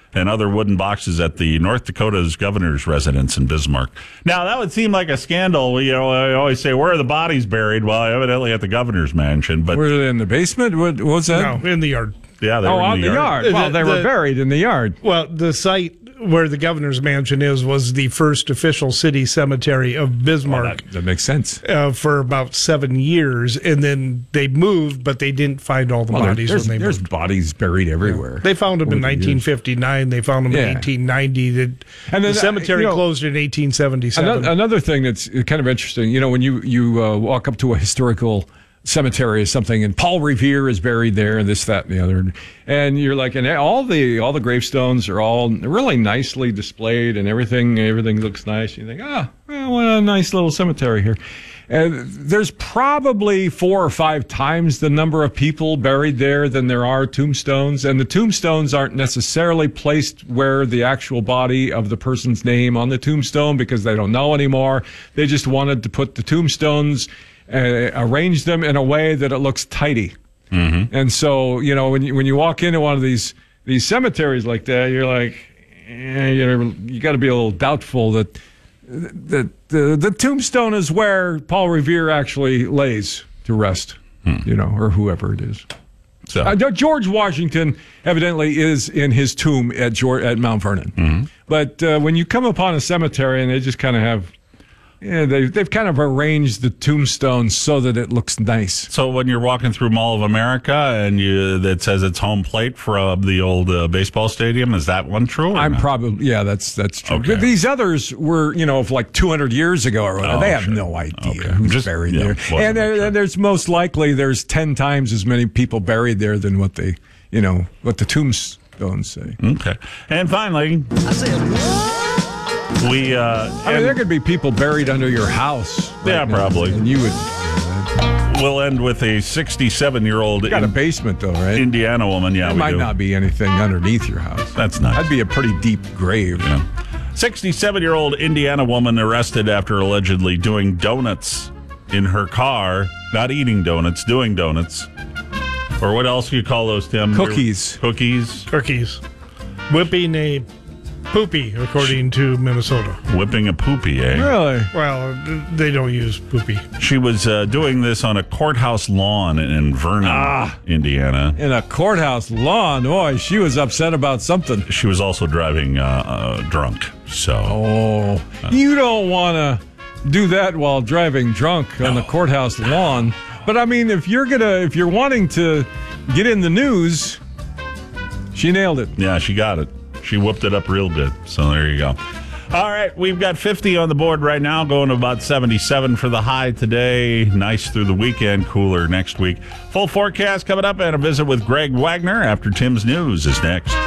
and other wooden boxes at the North Dakota's governor's residence in Bismarck. Now, that would seem like a scandal. You know, I always say, where are the bodies buried? Well, evidently at the governor's mansion. But were they in the basement? What was that? No, in the yard. Yeah, they were in the yard. Well, they were buried in the yard. Well, the site where the governor's mansion is was the first official city cemetery of Bismarck. That makes sense. For about 7 years, and then they moved, but they didn't find all the bodies when they There's moved. bodies buried everywhere. Yeah. They found them in 1959. They found them in 1890. And then, the cemetery closed in 1877. Another thing that's kind of interesting, you know, when you walk up to a historical cemetery or something, and Paul Revere is buried there, and this, that, and the other, and you're like, and all the gravestones are all really nicely displayed, and everything looks nice. You think, well, what a nice little cemetery here. And there's probably 4 or 5 times the number of people buried there than there are tombstones, and the tombstones aren't necessarily placed where the actual body of the person's name on the tombstone, because they don't know anymore. They just wanted to put the tombstones, arrange them in a way that it looks tidy. Mm-hmm. And so, you know, when you walk into one of these cemeteries like that, you're like, you got to be a little doubtful that the tombstone is where Paul Revere actually lays to rest, you know, or whoever it is. So George Washington evidently is in his tomb at Mount Vernon. Mm-hmm. But when you come upon a cemetery and they just kind of have, they've kind of arranged the tombstones so that it looks nice. So when you're walking through Mall of America and that says it's home plate for the old baseball stadium, is that one true? That's true. Okay. These others were, you know, of like 200 years ago or whatever. They have no idea who's buried there. And there's most likely there's 10 times as many people buried there than what the tombstones say. Okay. And finally, there could be people buried under your house. Right now, probably. And you would. We'll end with a 67-year-old. You got a basement, though, right? Indiana woman. Yeah, there might not be anything underneath your house. That's nice. That'd be a pretty deep grave. Yeah. 67-year-old Indiana woman arrested after allegedly doing donuts in her car. Not eating donuts, doing donuts. Or what else do you call those, Tim? Cookies. Cookies. Whipping a poopy, according to Minnesota. Whipping a poopy, eh? Really? Well, they don't use poopy. She was doing this on a courthouse lawn in Vernon, Indiana. In a courthouse lawn? Boy, she was upset about something. She was also driving drunk. So. You don't want to do that while driving drunk on the courthouse lawn. But I mean, if you're wanting to get in the news, she nailed it. Yeah, she got it. She whooped it up real good. So there you go. All right, we've got 50 on the board right now, going to about 77 for the high today. Nice through the weekend, cooler next week. Full forecast coming up, and a visit with Greg Wagner after Tim's News is next.